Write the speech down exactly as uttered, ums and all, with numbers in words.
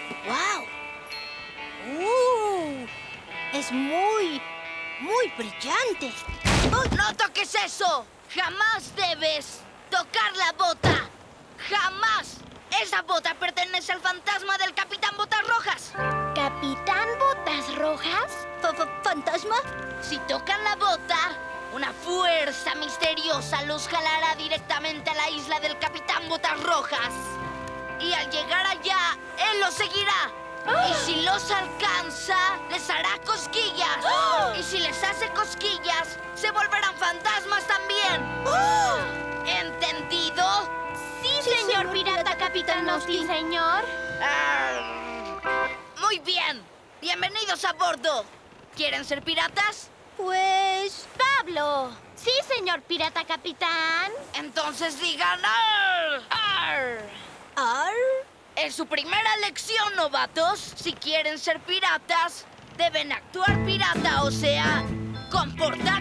¡Wow! ¡Uh! Es muy, muy brillante. ¡Oh, no toques eso! ¡Jamás debes tocar la bota! ¡Jamás! Esa bota pertenece al fantasma del Capitán Botas Rojas. ¿Capitán Botas Rojas? ¿F- ¿Fantasma? Si tocan la bota, una fuerza misteriosa los jalará directamente a la isla del Capitán Botas Rojas. Y al llegar allá, él los seguirá. ¡Ah! Y si los alcanza, les hará cosquillas. ¡Ah! Y si les hace cosquillas, se volverán fantasmas también. ¡Oh! ¿Entendido? Sí, señor, señor pirata Capitán Austin, señor. Ah, muy bien. Bienvenidos a bordo. ¿Quieren ser piratas? Pues... Pablo. Sí, señor pirata capitán. Entonces digan ¡ar! ¡Ar! ¿Ar? Es su primera lección, novatos. Si quieren ser piratas, deben actuar pirata, o sea, comportarse